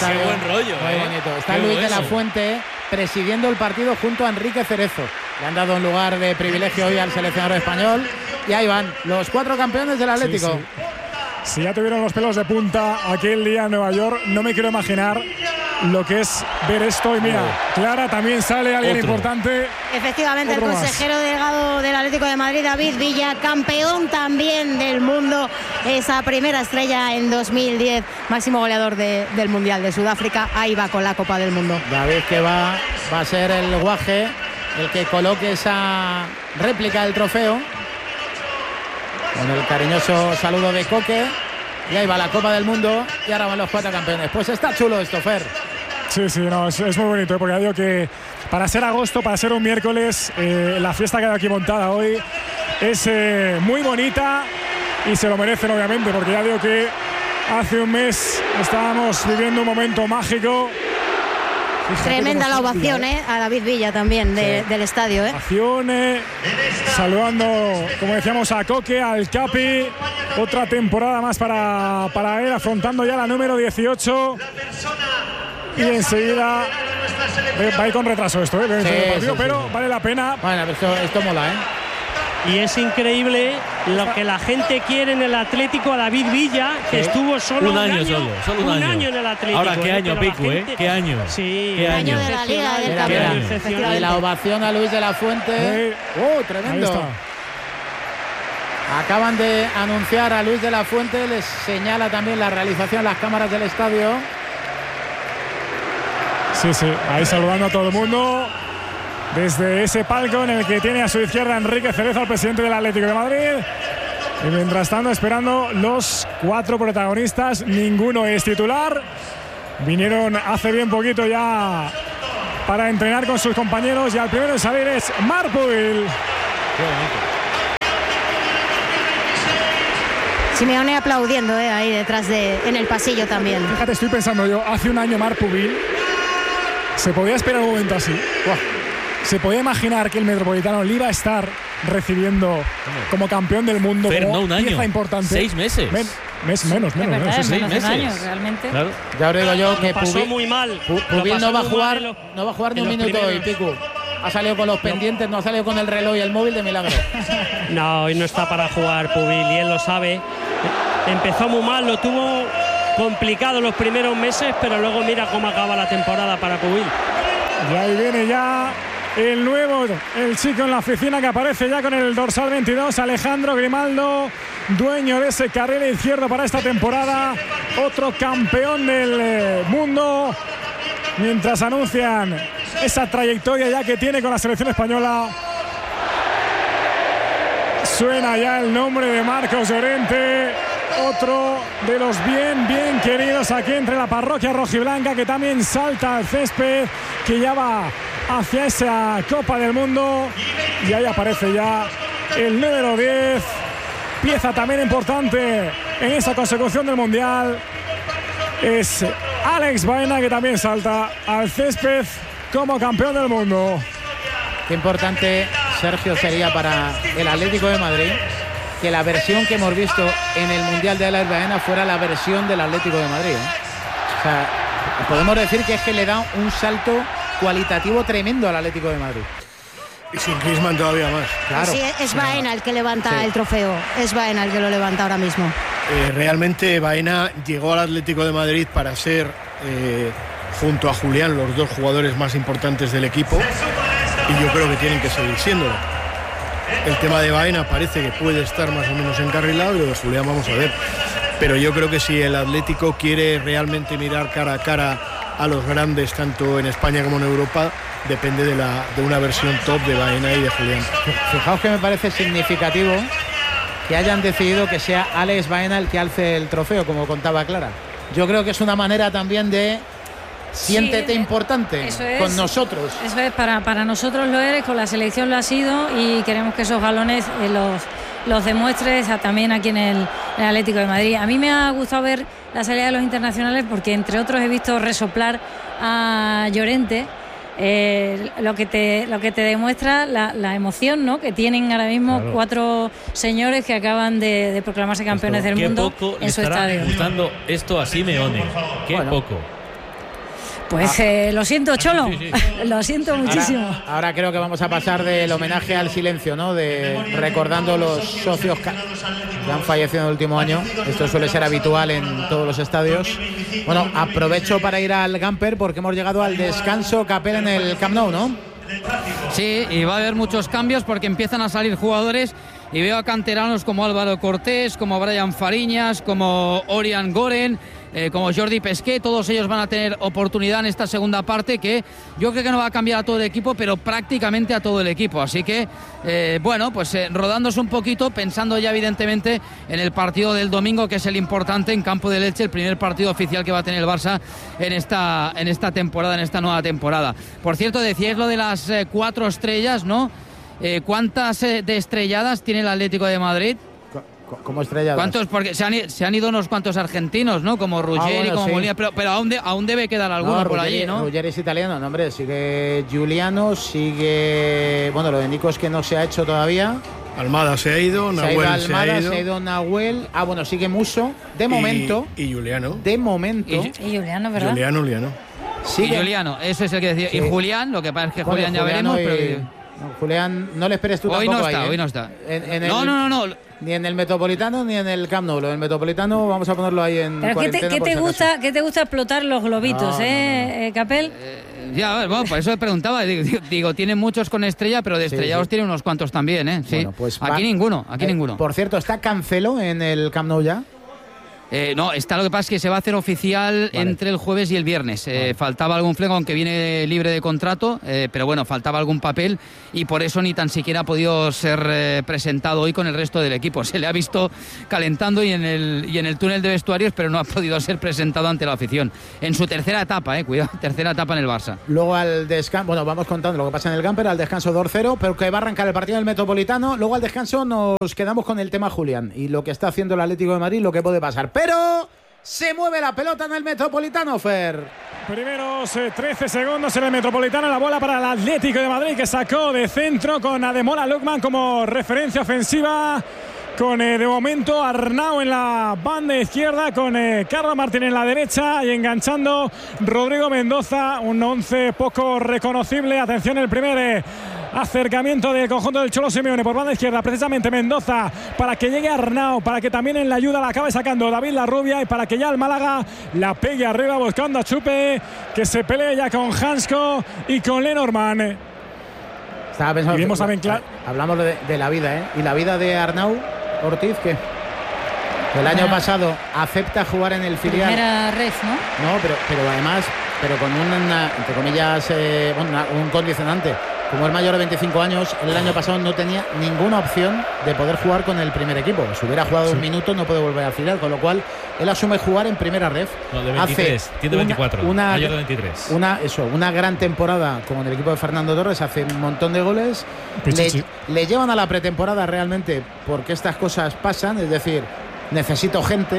estadio. Qué buen rollo, muy bonito. Está Luis de la Fuente presidiendo el partido junto a Enrique Cerezo. Le han dado un lugar de privilegio hoy al seleccionador español. Y ahí van los 4 campeones del Atlético. Sí, sí. Si ya tuvieron los pelos de punta aquel día en Nueva York, no me quiero imaginar lo que es ver esto. Y mira, Clara, también sale alguien importante. Efectivamente, el consejero delegado del Atlético de Madrid, David Villa, campeón también del mundo, esa primera estrella en 2010, máximo goleador del Mundial de Sudáfrica. Ahí va con la Copa del Mundo. David, que va a ser el guaje el que coloque esa réplica del trofeo, con el cariñoso saludo de Coque. Y ahí va la Copa del Mundo y ahora van los 4 campeones. Pues está chulo esto, Fer. Sí, no, es muy bonito, porque ya digo que para ser agosto, para ser un miércoles, la fiesta que hay aquí montada hoy es muy bonita y se lo merecen, obviamente, porque ya digo que hace un mes estábamos viviendo un momento mágico. Tremenda la ovación, a David Villa también del estadio. Ovaciones, saludando, como decíamos, a Coque, al Capi. Otra temporada más para él, afrontando ya la número 18. Y enseguida va a ir con retraso esto, pero vale la pena. Bueno, esto mola, Y es increíble lo que la gente quiere en el Atlético a David Villa, que estuvo solo un año en el Atlético. Ahora, qué año, Pico, ¿Qué año? Sí, qué año de la Liga del Campeón. Y la ovación a Luis de la Fuente. Tremendo. Acaban de anunciar a Luis de la Fuente, les señala también la realización las cámaras del estadio. Sí, ahí saludando a todo el mundo desde ese palco en el que tiene a su izquierda Enrique Cerezo, el presidente del Atlético de Madrid. Y mientras tanto, esperando los 4 protagonistas, ninguno es titular. Vinieron hace bien poquito ya para entrenar con sus compañeros, y al primero en salir es Marc Pubil. Simeone aplaudiendo ahí detrás en el pasillo también. Fíjate, estoy pensando yo, hace un año Marc Pubil, ¿se podía esperar un momento así? ¿Se podía imaginar que el Metropolitano le iba a estar recibiendo como campeón del mundo, como un año, pieza importante? 6 meses. Menos, verdad, 6 meses. Años, realmente. Claro. Ya os digo yo que pasó muy mal. Pubil no va a jugar ni un minuto hoy, Pico. Ha salido con los pendientes, no ha salido con el reloj y el móvil de milagro. No, hoy no está para jugar Pubil, y él lo sabe. Empezó muy mal, lo tuvo complicado los primeros meses, pero luego mira cómo acaba la temporada para Pubil. Y ahí viene ya el chico en la oficina, que aparece ya con el dorsal 22, Alejandro Grimaldo, dueño de ese carril izquierdo para esta temporada, otro campeón del mundo, mientras anuncian esa trayectoria ya que tiene con la selección española. Suena ya el nombre de Marcos Llorente, otro de los bien queridos aquí entre la parroquia rojiblanca, que también salta al césped, que ya va hacia esa Copa del Mundo. Y ahí aparece ya el número 10, pieza también importante en esa consecución del Mundial. Es Alex Baena, que también salta al césped como campeón del mundo. Qué importante, Sergio, sería para el Atlético de Madrid que la versión que hemos visto en el Mundial de Alex Baena fuera la versión del Atlético de Madrid. O sea, podemos decir que es que le da un salto cualitativo tremendo al Atlético de Madrid. Y sin Griezmann todavía más. Claro. Sí, es Baena el que levanta el trofeo. Es Baena el que lo levanta ahora mismo. Realmente Baena llegó al Atlético de Madrid para ser, junto a Julián, los 2 jugadores más importantes del equipo. Y yo creo que tienen que seguir siéndolo. El tema de Baena parece que puede estar más o menos encarrilado, y lo de Julián vamos a ver. Pero yo creo que si el Atlético quiere realmente mirar cara a cara a los grandes, tanto en España como en Europa, depende de una versión top de Baena y de Julián. Fijaos que me parece significativo que hayan decidido que sea Alex Baena el que alce el trofeo, como contaba Clara. Yo creo que es una manera también de siéntete importante con nosotros. Eso es, para nosotros lo eres, con la selección lo ha sido, y queremos que esos galones los demuestres también aquí en el Atlético de Madrid. A mí me ha gustado ver la salida de los internacionales, porque entre otros he visto resoplar a Llorente, lo que te demuestra la emoción, ¿no?, que tienen ahora mismo, claro, 4 señores que acaban de proclamarse campeones del mundo en su estadio. Qué poco le estará gustando esto a Simeone. Qué poco. Pues lo siento, Cholo. Sí. Lo siento muchísimo. Ahora creo que vamos a pasar del homenaje al silencio, ¿no? De recordando los socios que han fallecido en el último año. Esto suele ser habitual en todos los estadios. Bueno, aprovecho para ir al Gamper porque hemos llegado al descanso, Capel, en el Camp Nou, ¿no? Sí, y va a haber muchos cambios porque empiezan a salir jugadores y veo a canteranos como Álvaro Cortés, como Brian Fariñas, como Orián Goren, como Jordi Pesqué. Todos ellos van a tener oportunidad en esta segunda parte, que yo creo que no va a cambiar a todo el equipo, pero prácticamente a todo el equipo. Así que, rodándose un poquito, pensando ya evidentemente en el partido del domingo, que es el importante en Campo de Leche, el primer partido oficial que va a tener el Barça en esta temporada, en esta nueva temporada. Por cierto, decíais lo de las 4 estrellas, ¿no? ¿Cuántas de estrelladas tiene el Atlético de Madrid? ¿Cómo estrelladas? ¿Cuántos? Porque se han ido unos cuantos argentinos, ¿no? Como Ruggeri, como sí. Molina, pero aún debe quedar alguno por allí, ¿no? Ruggeri es italiano, no, hombre, sigue Giuliano, sigue... Bueno, lo de Nico es que no se ha hecho todavía. Almada se ha ido, Nahuel se ha ido. Nahuel. Bueno, sigue Musso, de momento. Y Giuliano. De momento. Y Giuliano, ¿verdad? Giuliano. Sigue. Y Giuliano, eso es el que decía. Sí. Y Julián, lo que pasa es que Julián ya veremos, pero... Julián, no le esperes tú hoy tampoco. Hoy no está. No. Ni en el Metropolitano ni en el Camp Nou. El Metropolitano vamos a ponerlo ahí en pero cuarentena. ¿Qué te gusta explotar los globitos, no. Capel? Bueno, por eso le preguntaba. Digo, tienen muchos con estrella, pero de estrellados tienen unos cuantos también, ¿eh? Sí. Bueno, pues aquí ninguno. Por cierto, ¿está Cancelo en el Camp Nou ya? No, está, lo que pasa es que se va a hacer oficial entre el jueves y el viernes. Faltaba algún fleco, aunque viene libre de contrato, pero bueno, faltaba algún papel y por eso ni tan siquiera ha podido ser presentado hoy con el resto del equipo. Se le ha visto calentando y en el túnel de vestuarios, pero no ha podido ser presentado ante la afición. En su tercera etapa, cuidado, tercera etapa en el Barça. Luego al descanso, bueno, vamos contando lo que pasa en el Gamper, al descanso 2-0, pero que va a arrancar el partido del Metropolitano. Luego al descanso nos quedamos con el tema Julián y lo que está haciendo el Atlético de Madrid, lo que puede pasar. Pero se mueve la pelota en el Metropolitano, Fer. Primeros 13 segundos en el Metropolitano, la bola para el Atlético de Madrid, que sacó de centro con Ademola Lookman como referencia ofensiva, con de momento Arnau en la banda izquierda, con Carlos Martín en la derecha y enganchando Rodrigo Mendoza, un 11 poco reconocible. Atención, el primer acercamiento del conjunto del Cholo Simeone por banda izquierda, precisamente Mendoza, para que llegue Arnau, para que también en la ayuda la acabe sacando David Larrubia y para que ya el Málaga la pegue arriba buscando a Chupe, que se pelee ya con Hansko y con Lenormand. Estaba pensando, hablamos de la vida, y la vida de Arnau Ortiz, que el año pasado acepta jugar en el filial. Primera ref, ¿no? No, pero además, con entre comillas, un condicionante. Como es mayor de 25 años, el año pasado no tenía ninguna opción de poder jugar con el primer equipo. Si hubiera jugado un minuto no puede volver al filial, con lo cual él asume jugar en primera ref. No, de 23, tiene 24, mayor de 23. Una gran temporada como en el equipo de Fernando Torres, hace un montón de goles. Le llevan a la pretemporada realmente porque estas cosas pasan, es decir, necesito gente.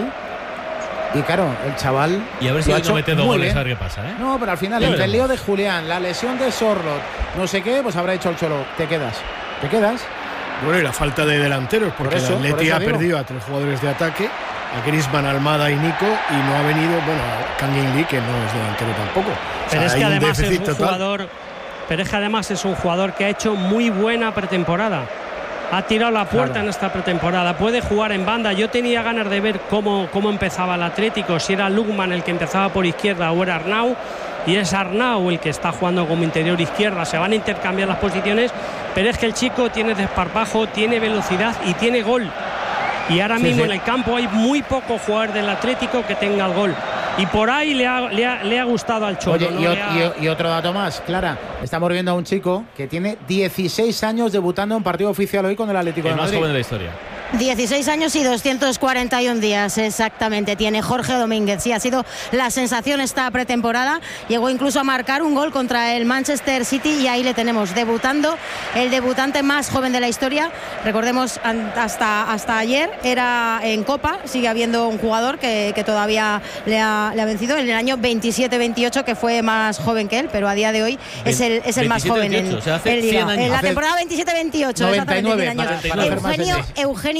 Y claro, el chaval. Y a ver si no mete 2 goles, a ver qué pasa, ¿eh? No, pero al final, entre el lío de Julián, la lesión de Sorlot, no sé qué, pues habrá dicho el Cholo, te quedas. Bueno, y la falta de delanteros, porque el Atleti ha perdido a 3 jugadores de ataque, a Griezmann, Almada y Nico, y no ha venido, Kangin Lee, que no es delantero tampoco. Pero es que además es un jugador. Pero es que además es un jugador que ha hecho muy buena pretemporada. Ha tirado la puerta en esta pretemporada, puede jugar en banda. Yo tenía ganas de ver cómo empezaba el Atlético, si era Lookman el que empezaba por izquierda o era Arnau, y es Arnau el que está jugando como interior izquierda. Se van a intercambiar las posiciones, pero es que el chico tiene desparpajo, tiene velocidad y tiene gol. Y ahora mismo en el campo hay muy pocos jugadores del Atlético que tenga el gol. Y por ahí le ha gustado al Cholo. Oye, y otro dato más, Clara. Estamos viendo a un chico que tiene 16 años debutando en partido oficial hoy con el Atlético de Madrid. El más joven de la historia. 16 años y 241 días exactamente tiene Jorge Domínguez. Sí, ha sido la sensación esta pretemporada. Llegó incluso a marcar un gol contra el Manchester City y ahí le tenemos debutando, el debutante más joven de la historia. Recordemos, hasta ayer era en Copa. Sigue habiendo un jugador que todavía le ha vencido en el año 27-28, que fue más joven que él, pero a día de hoy es el más joven en Liga. En la temporada 27-28, 99, Eugenio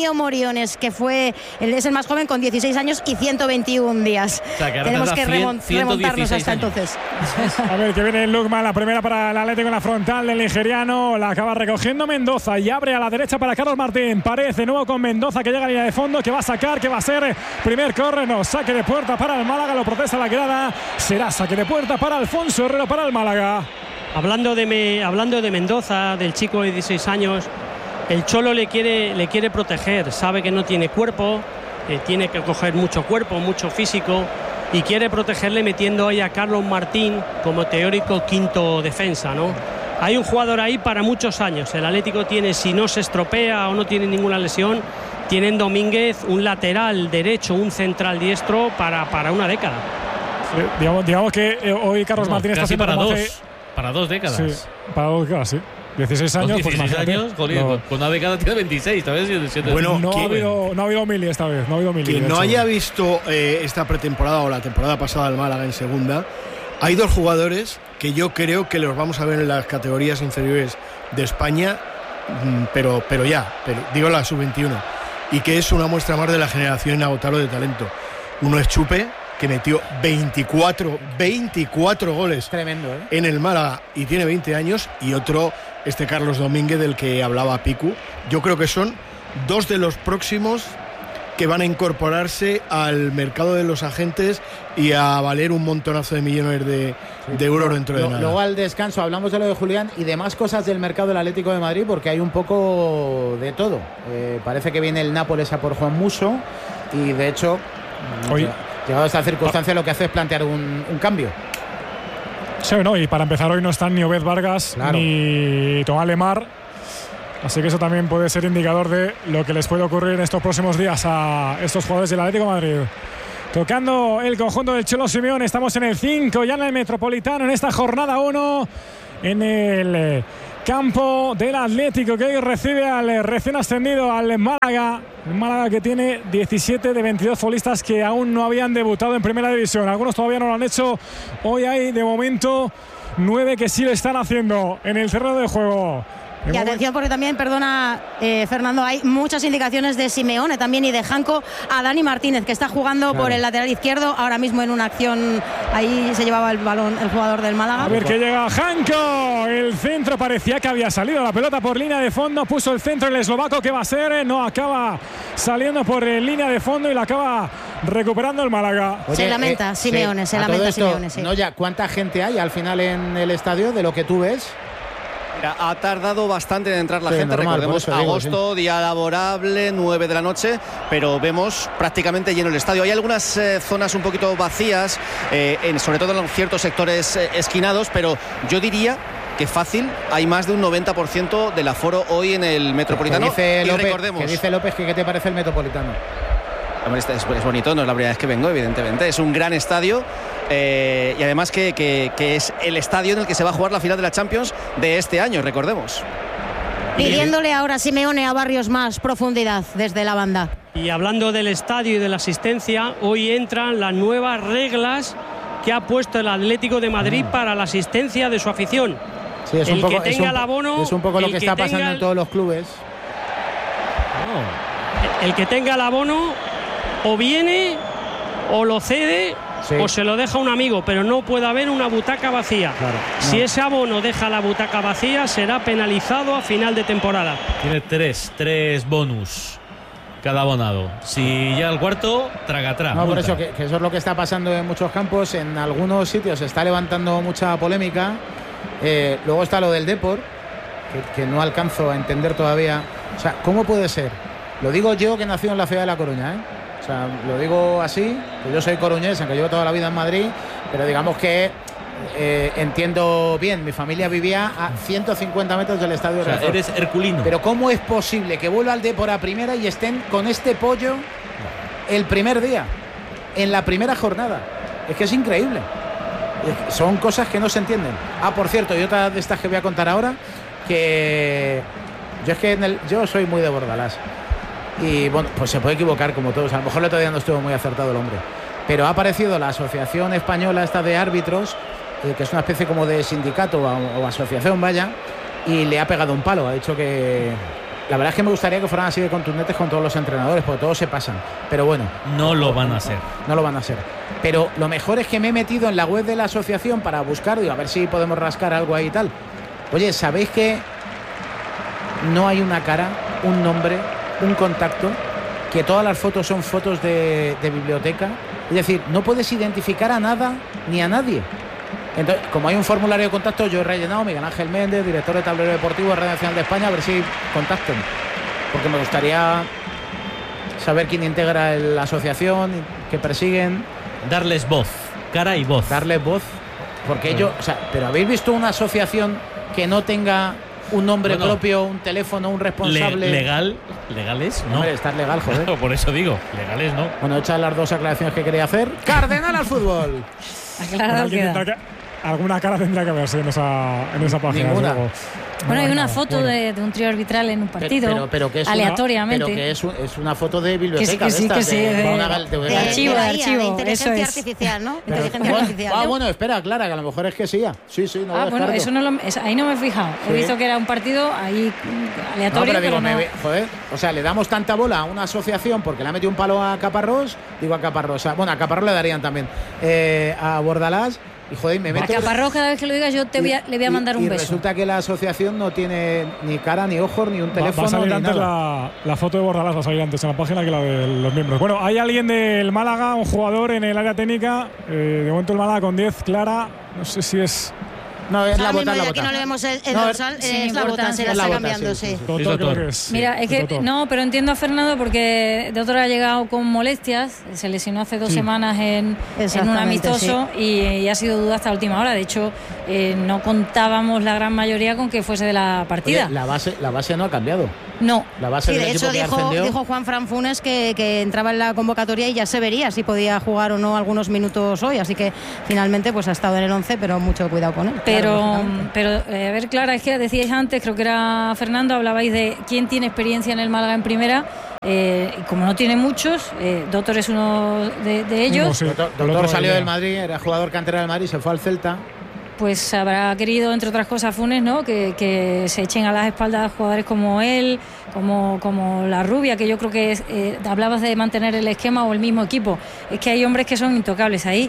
Antonio Moriones, que es el más joven con 16 años y 121 días. O sea, que tenemos que remontarnos hasta entonces. A ver, que viene Lukman, la primera para el Atlético en la frontal del nigeriano, la acaba recogiendo Mendoza y abre a la derecha para Carlos Martín. Parece de nuevo con Mendoza, que llega a línea de fondo, que va a sacar, que va a ser primer córner, no, saque de puerta para el Málaga, lo protesta la grada, será saque de puerta para Alfonso Herrero para el Málaga. Hablando de Mendoza, del chico de 16 años, el Cholo le quiere proteger, sabe que no tiene cuerpo, tiene que coger mucho cuerpo, mucho físico, y quiere protegerle metiendo ahí a Carlos Martín como teórico quinto defensa, ¿no? Hay un jugador ahí para muchos años. El Atlético tiene, si no se estropea o no tiene ninguna lesión, tiene en Domínguez un lateral derecho, un central diestro para una década. Digamos que hoy Carlos Martín está haciendo para 2 décadas. Sí, para 2 décadas, sí. 16 años, 16 años, jolín, con una década tiene 26, ¿sabes? Bueno, no ha habido Mili esta vez, no ha habido Mili. Quien no haya visto esta pretemporada o la temporada pasada del Málaga en segunda, hay 2 jugadores que yo creo que los vamos a ver en las categorías inferiores de España, pero digo la sub-21, y que es una muestra más de la generación inagotable de talento. Uno es Chupe, que metió 24 goles. Tremendo, en el Málaga y tiene 20 años, y otro, Carlos Domínguez, del que hablaba Picu. Yo creo que son 2 de los próximos que van a incorporarse al mercado de los agentes y a valer un montonazo de millones de euros dentro de nada. Luego al descanso hablamos de lo de Julián y de más cosas del mercado del Atlético de Madrid, porque hay un poco de todo. Parece que viene el Nápoles a por Juan Musso y de hecho llegado a esta circunstancia lo que hace es plantear un cambio. Sí, no, y para empezar hoy no están ni Obed Vargas ni Tomás Lemar, así que eso también puede ser indicador de lo que les puede ocurrir en estos próximos días a estos jugadores del Atlético de Madrid. Tocando el conjunto del Cholo Simeone, estamos en el 5 ya en el Metropolitano en esta jornada 1 en el campo del Atlético, que hoy recibe al recién ascendido, al Málaga. El Málaga que tiene 17 de 22 futbolistas que aún no habían debutado en primera división. Algunos todavía no lo han hecho. Hoy hay de momento 9 que sí lo están haciendo en el terreno de juego. Y atención, porque también, perdona Fernando, hay muchas indicaciones de Simeone también y de Janko a Dani Martínez, que está jugando por el lateral izquierdo ahora mismo en una acción. Ahí se llevaba el balón el jugador del Málaga. A ver que llega Janko, el centro, parecía que había salido la pelota por línea de fondo, puso el centro el eslovaco, que va a ser, no acaba saliendo por línea de fondo y la acaba recuperando el Málaga. Oye, se lamenta Simeone, se lamenta Simeone. Sí. No, ya, ¿cuánta gente hay al final en el estadio de lo que tú ves? Ha tardado bastante en entrar la gente, normal, recordemos agosto, día laborable, 9 de la noche, pero vemos prácticamente lleno el estadio. Hay algunas zonas un poquito vacías, sobre todo en ciertos sectores esquinados, pero yo diría que fácil, hay más de un 90% del aforo hoy en el Metropolitano. Que dice López que ¿qué te parece el Metropolitano? Hombre, es bonito, no es la primera vez que vengo, evidentemente. Es un gran estadio y además que es el estadio en el que se va a jugar la final de la Champions de este año, recordemos. Pidiéndole ahora Simeone a Barrios más profundidad desde la banda. Y hablando del estadio y de la asistencia, hoy entran las nuevas reglas que ha puesto el Atlético de Madrid para la asistencia de su afición. Sí, es un poco lo que está pasando en todos los clubes. El que tenga el abono o viene o lo cede o se lo deja un amigo, pero no puede haber una butaca vacía. Claro, no. Si ese abono deja la butaca vacía, será penalizado a final de temporada. Tiene tres bonus cada abonado. Si llega al cuarto, traga atrás. No, por eso que eso es lo que está pasando en muchos campos. En algunos sitios se está levantando mucha polémica. Luego está lo del Depor, que no alcanzo a entender todavía. O sea, ¿cómo puede ser? Lo digo yo, que nací en la ciudad de La Coruña, O sea, lo digo así, que yo soy coruñés, aunque llevo toda la vida en Madrid, pero digamos que entiendo bien, mi familia vivía a 150 metros del estadio. O sea, eres herculino. Pero ¿cómo es posible que vuelva al Depor a primera y estén con este pollo el primer día, en la primera jornada? Es que es increíble. Son cosas que no se entienden. Por cierto, y otra de estas que voy a contar ahora, que yo soy muy de Bordalás. Y bueno, pues se puede equivocar como todos. A lo mejor el otro día no estuvo muy acertado el hombre. Pero ha aparecido la Asociación Española esta de Árbitros, que es una especie como de sindicato o asociación, vaya, y le ha pegado un palo. Ha dicho que La verdad es que me gustaría que fueran así de contundentes con todos los entrenadores, porque todos se pasan. Pero bueno. No lo van a ser. No lo van a ser. Pero lo mejor es que me he metido en la web de la asociación para buscar, digo, a ver si podemos rascar algo ahí y tal. Oye, ¿sabéis que no hay una cara, un nombre, un contacto? Que todas las fotos son fotos de biblioteca. Es decir, no puedes identificar a nada ni a nadie. Entonces, como hay un formulario de contacto, yo he rellenado, Miguel Ángel Méndez, director de Tablero Deportivo, Radio Nacional de España, a ver si contacten. Porque me gustaría saber quién integra la asociación, que persiguen. Darles voz, cara y voz. Darles voz. Porque ellos, o sea, pero ¿habéis visto una asociación que no tenga un nombre propio, un teléfono, un responsable? ¿Legales? No. Hombre, estar legal, joder. Por eso digo, legales no. Bueno, hechas las dos aclaraciones que quería hacer. Cardenal al fútbol. Aclarado queda. Alguna cara tendrá que verse en esa página. Ninguna. Bueno, hay una foto de un trío arbitral en un partido, pero que es aleatoriamente. Pero que es una foto de biblioteca. Sí, de archivo, de inteligencia artificial, ¿no? Inteligencia artificial. Bueno, espera, Clara, que a lo mejor es que sí. Sí, no bueno, eso ahí no me he fijado. Sí. He visto que era un partido ahí aleatorio. No, pero joder, o sea, le damos tanta bola a una asociación porque le ha metido un palo a Caparrós, a Caparrós le darían también a Bordalás. Y joder, me meto. A Caparrós, cada vez que lo digas, yo le voy a mandar un beso. Y resulta que la asociación no tiene ni cara, ni ojos, ni un teléfono. Va a salir ni antes nada. La foto de Bordalás, va a salir antes en la página que la de los miembros. Bueno, hay alguien del Málaga, un jugador en el área técnica. De momento el Málaga con 10, Clara. No sé si es. No, es la bota. Aquí no le vemos el dorsal, es la bota, se la está cambiando, sí. Mira, es que no, pero entiendo a Fernando porque Doctor ha llegado con molestias, se lesionó hace 2 semanas en un amistoso y ha sido duda hasta la última hora. De hecho, no contábamos la gran mayoría con que fuese de la partida. Oye, la base no ha cambiado. No. La base de hecho dijo Juan Fran Funes que entraba en la convocatoria y ya se vería si podía jugar o no algunos minutos hoy, así que finalmente pues ha estado en el 11, pero mucho cuidado con él. Pero a ver, Clara, es que decíais antes, creo que era Fernando, hablabais de quién tiene experiencia en el Málaga en primera. Y como no tiene muchos, Doctor es uno de ellos. Doctor salió del Madrid, era jugador cantera del Madrid, se fue al Celta. Pues habrá querido, entre otras cosas, Funes, ¿no? Que se echen a las espaldas jugadores como él, como la Rubia, que yo creo que hablabas de mantener el esquema o el mismo equipo. Es que hay hombres que son intocables ahí.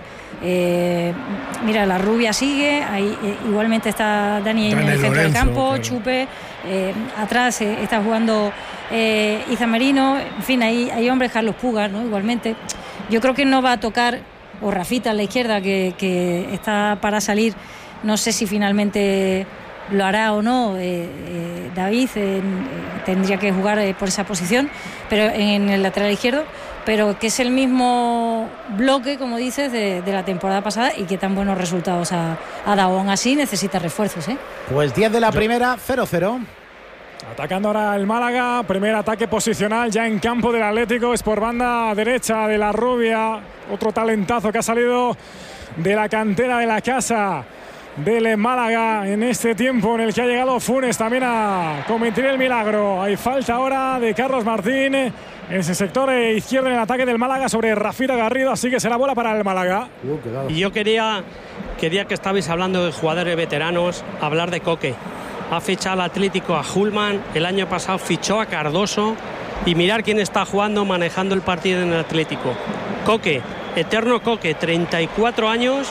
Mira, la Rubia sigue, ahí igualmente está Dani en el centro del campo, claro. Chupe, atrás está jugando Iza Merino, en fin, hay hombres, Carlos Puga, ¿no? Igualmente. Yo creo que no va a tocar, o Rafita a la izquierda, que está para salir. No sé si finalmente lo hará o no. David tendría que jugar por esa posición, pero en el lateral izquierdo, pero que es el mismo bloque, como dices, de la temporada pasada y que tan buenos resultados ha dado. Aún así necesita refuerzos, ¿eh? Pues 10 de la primera, 0-0. Atacando ahora el Málaga, primer ataque posicional ya en campo del Atlético, es por banda derecha de la Rubia, otro talentazo que ha salido de la cantera de la casa del Málaga en este tiempo en el que ha llegado Funes también a cometer el milagro. Hay falta ahora de Carlos Martín en ese sector izquierdo en el ataque del Málaga sobre Rafita Garrido, así que será bola para el Málaga. Y yo quería que estabais hablando de jugadores veteranos, hablar de Coque. Ha fichado al Atlético a Hulman, el año pasado fichó a Cardoso y mirar quién está jugando, manejando el partido en el Atlético. Coque, eterno Coque, 34 años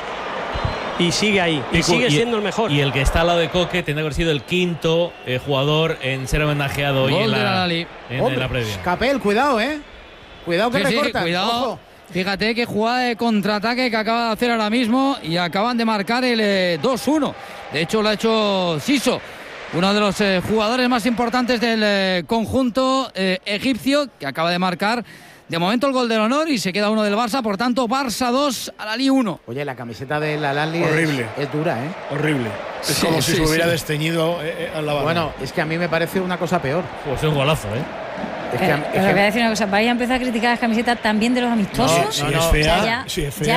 y sigue ahí, y sigue siendo el mejor. Y el que está al lado de Coque tendrá que haber sido el quinto jugador en ser homenajeado hoy en la previa. Capel, cuidado, cuidado que recortan. Cuidado. Ojo. Fíjate qué jugada de contraataque que acaba de hacer ahora mismo y acaban de marcar el 2-1. De hecho lo ha hecho Siso, uno de los jugadores más importantes del conjunto egipcio, que acaba de marcar de momento el gol del honor y se queda uno del Barça. Por tanto, Barça 2, Al-Ahly 1. Oye, la camiseta del Al-Ahly es dura, Horrible. Es como si se hubiera desteñido a la banda. Bueno, es que a mí me parece una cosa peor. Pues es un golazo, Es que voy a decir una cosa, vais a empezar a criticar las camisetas también de los amistosos. No, es fea.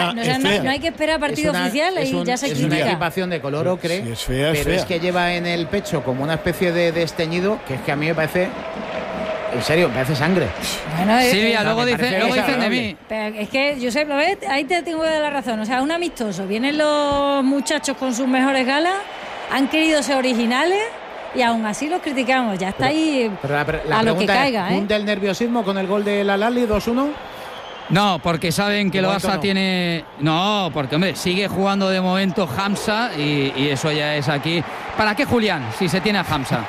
No hay que esperar a partido oficial y ya se critica. Es una equipación de color ocre, sí, es fea, pero es que lleva en el pecho como una especie de desteñido, que es que a mí me parece, en serio, me parece sangre. Bueno, Silvia, luego dicen de mí. Pero es que, Josep, ¿lo ves? Ahí te tengo que dar la razón. O sea, un amistoso, vienen los muchachos con sus mejores galas, han querido ser originales y aún así los criticamos. Ya está ahí a lo que caiga. ¿Un del nerviosismo con el gol de Al Ahly 2-1? No, porque saben que el Barça tiene... No, porque, hombre, sigue jugando de momento Hamza y eso ya es aquí. ¿Para qué, Julián, si se tiene a Hamza?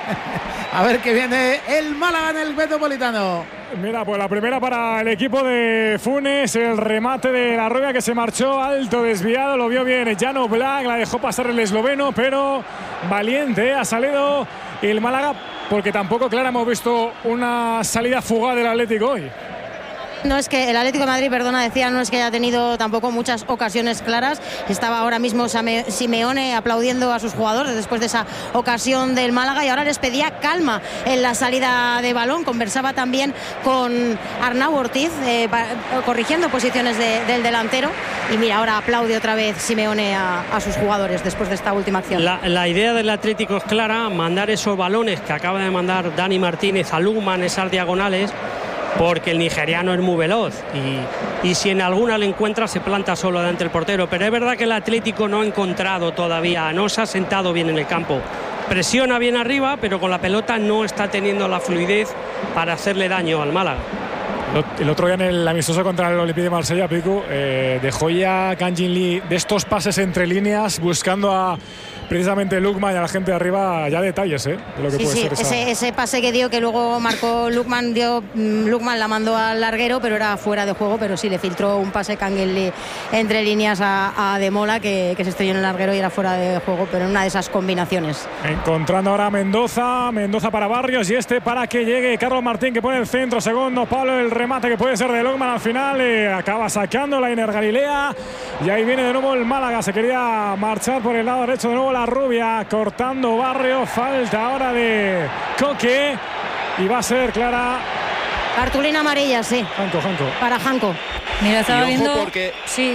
A ver qué viene el Málaga en el Metropolitano. Mira, pues la primera para el equipo de Funes, el remate de la Rubia que se marchó alto, desviado, lo vio bien Jan Oblak, la dejó pasar el esloveno, pero valiente, ha salido el Málaga, porque tampoco, Clara, hemos visto una salida fugaz del Atlético hoy. No es que el Atlético de Madrid, decía, no es que haya tenido tampoco muchas ocasiones claras. Estaba ahora mismo Simeone aplaudiendo a sus jugadores después de esa ocasión del Málaga y ahora les pedía calma en la salida de balón. Conversaba también con Arnau Ortiz, corrigiendo posiciones del delantero. Y mira, ahora aplaude otra vez Simeone a sus jugadores después de esta última acción. La idea del Atlético es clara, mandar esos balones que acaba de mandar Dani Martínez a Lukman, esas diagonales, porque el nigeriano es muy veloz y si en alguna le encuentra se planta solo delante del portero. Pero es verdad que el Atlético no ha encontrado todavía, no se ha sentado bien en el campo. Presiona bien arriba, pero con la pelota no está teniendo la fluidez para hacerle daño al Málaga. El otro día en el amistoso contra el Olympique de Marsella, Pico, dejó ya Kang Jin Lee de estos pases entre líneas buscando a precisamente Lukman y a la gente de arriba ya detalles de lo que puede ser ese pase que dio, que luego marcó Lukman, Lukman la mandó al larguero, pero era fuera de juego, pero sí le filtró un pase Kang Jin Lee entre líneas a De Mola que se estrelló en el larguero y era fuera de juego, pero en una de esas combinaciones. Encontrando ahora Mendoza para Barrios y para que llegue Carlos Martín, que pone el centro, segundo Pablo, el remate que puede ser de Lukman al final, acaba saqueando la Iner Galilea y ahí viene de nuevo el Málaga. Se quería marchar por el lado derecho de nuevo la Rubia, cortando Barrio, falta ahora de Coque y va a ser, Clara, cartulina amarilla, sí. Janko. Para Janko. Mira, estaba viendo. Porque, sí,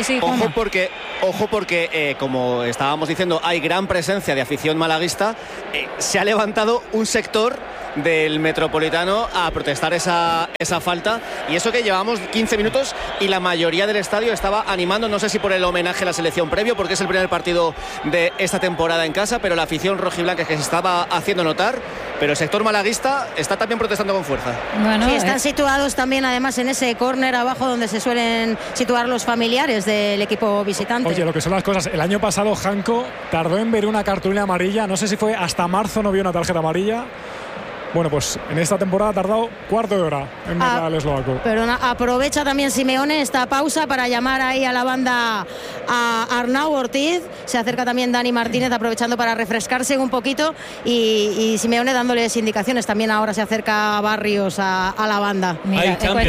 ojo porque como estábamos diciendo, hay gran presencia de afición malaguista. Se ha levantado un sector del Metropolitano a protestar esa falta, y eso que llevamos 15 minutos y la mayoría del estadio estaba animando, no sé si por el homenaje a la selección previo, porque es el primer partido de esta temporada en casa, pero la afición rojiblanca que se estaba haciendo notar, pero el sector malaguista está también protestando con fuerza. Bueno, sí, están situados también además en ese córner abajo donde se suelen situar los familiares del equipo visitante. Oye, lo que son las cosas, el año pasado Janko tardó en ver una cartulina amarilla, no sé si fue hasta marzo, no vio una tarjeta amarilla. Bueno, pues en esta temporada ha tardado cuarto de hora en ver al eslovaco. Pero aprovecha también Simeone esta pausa para llamar ahí a la banda a Arnau Ortiz. Se acerca también Dani Martínez, aprovechando para refrescarse un poquito, y Simeone dándoles indicaciones. También ahora se acerca Barrios a la banda. Mira,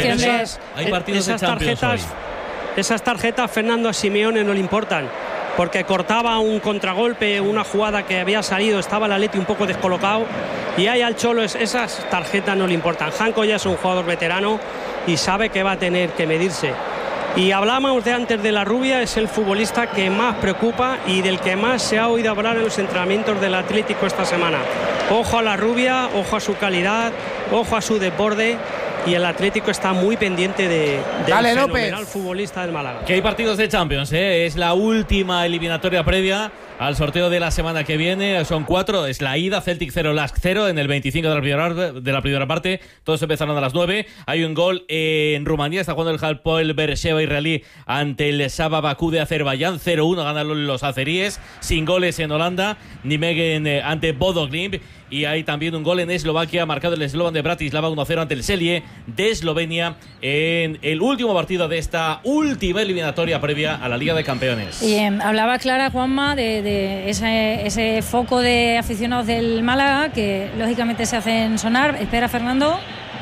hay partidos de Champions hoy. Esas tarjetas, Fernando, a Simeone no le importan, porque cortaba un contragolpe, una jugada que había salido, estaba el Atleti un poco descolocado, y ahí al Cholo esas tarjetas no le importan. Janko ya es un jugador veterano y sabe que va a tener que medirse. Y hablábamos de antes de la Rubia, es el futbolista que más preocupa y del que más se ha oído hablar en los entrenamientos del Atlético esta semana. Ojo a la Rubia, ojo a su calidad, ojo a su desborde. Y el Atlético está muy pendiente del fenomenal futbolista del Málaga. Que hay partidos de Champions, es la última eliminatoria previa al sorteo de la semana que viene. Son 4, es la ida, Celtic 0, Lask 0 en el 25 de la primera parte. Todos empezaron a las 9. Hay un gol en Rumanía, está jugando el Hapoel Beersheva israelí ante el Saba Bakú de Azerbaiyán. 0-1 ganan los azeríes. Sin goles en Holanda, Nijmegen ante Bodo Glimt. Y hay también un gol en Eslovaquia, marcado el Slovan de Bratislava 1-0 ante el Celje de Eslovenia en el último partido de esta última eliminatoria previa a la Liga de Campeones. Y hablaba Clara, Juanma, de ese foco de aficionados del Málaga que lógicamente se hacen sonar. Espera, Fernando.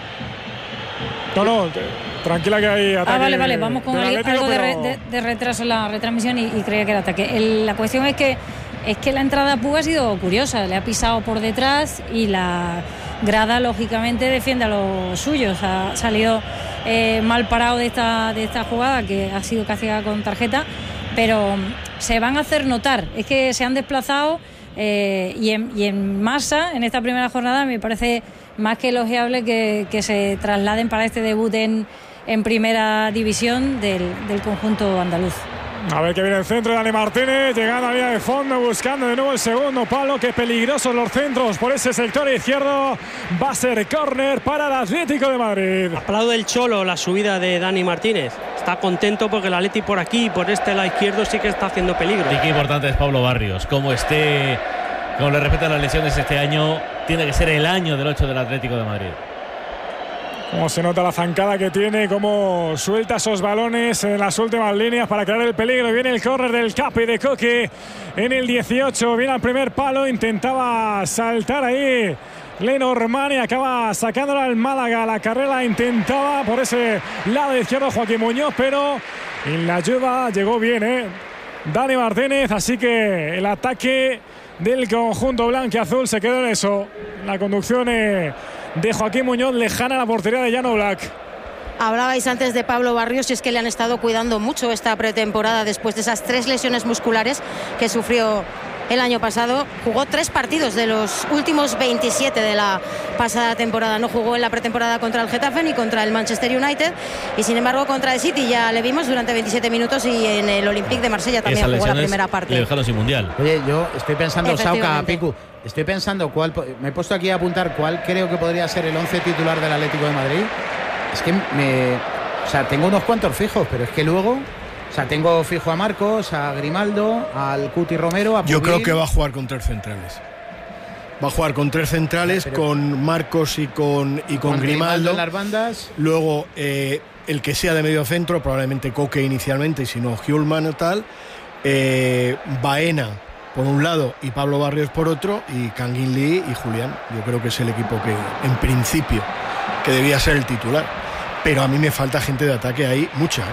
No, tranquila que hay ataque. Vale, vamos con algo de retraso en la retransmisión y creía que era ataque. La cuestión es que la entrada a Puga ha sido curiosa, le ha pisado por detrás y la grada lógicamente defiende a los suyos. Ha salido mal parado de esta jugada, que ha sido castigada con tarjeta, pero se van a hacer notar. Es que se han desplazado y en masa en esta primera jornada. Me parece más que elogiable que se trasladen para este debut en primera división del conjunto andaluz. A ver que viene el centro de Dani Martínez, llegando a la línea de fondo, buscando de nuevo el segundo palo. Qué peligrosos los centros por ese sector izquierdo. Va a ser córner para el Atlético de Madrid. Aplaude el Cholo la subida de Dani Martínez. Está contento porque el Atleti por aquí, por este lado izquierdo, sí que está haciendo peligro. Y qué importante es Pablo Barrios. Como le respetan las lesiones este año, tiene que ser el año del 8 del Atlético de Madrid. Cómo se nota la zancada que tiene, cómo suelta esos balones en las últimas líneas para crear el peligro. Viene el córner del Capi de Coque en el 18. Viene al primer palo, intentaba saltar ahí Lenormand y acaba sacándola al Málaga. La carrera intentaba por ese lado izquierdo Joaquín Muñoz, pero en la ayuda llegó bien, Dani Martínez. Así que el ataque del conjunto blanquiazul se quedó en eso. La conducción de Joaquín Muñoz lejana a la portería de Jan Oblak. Hablabais antes de Pablo Barrios y es que le han estado cuidando mucho esta pretemporada después de esas 3 lesiones musculares que sufrió el año pasado. Jugó 3 partidos de los últimos 27 de la pasada temporada. No jugó en la pretemporada contra el Getafe ni contra el Manchester United, y sin embargo contra el City ya le vimos durante 27 minutos, y en el Olympique de Marsella también jugó la primera parte. Le dejaron sin mundial. Oye, yo estoy pensando, Sauca, Picu, estoy pensando me he puesto aquí a apuntar cuál creo que podría ser el 11 titular del Atlético de Madrid. Es que tengo unos cuantos fijos, pero es que luego... tengo fijo a Marcos, a Grimaldo, al Cuti Romero, a Pubil. Yo creo que va a jugar con 3 centrales. Va a jugar con 3 centrales, con Marcos y con Grimaldo en las bandas. Luego el que sea de medio centro, probablemente Coque inicialmente, y si no Hjulman o tal. Baena por un lado y Pablo Barrios por otro, y Kangin Lee y Julián. Yo creo que es el equipo que en principio que debía ser el titular. Pero a mí me falta gente de ataque ahí, mucha.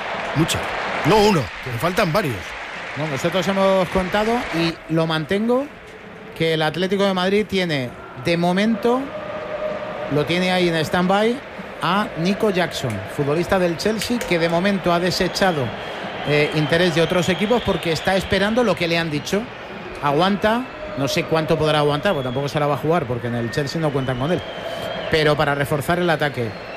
No uno, me faltan varios. No, nosotros hemos contado y lo mantengo, que el Atlético de Madrid tiene, de momento, lo tiene ahí en stand-by, a Nico Jackson, futbolista del Chelsea, que de momento ha desechado interés de otros equipos porque está esperando lo que le han dicho. Aguanta, no sé cuánto podrá aguantar, porque tampoco se la va a jugar porque en el Chelsea no cuentan con él, pero para reforzar el ataque.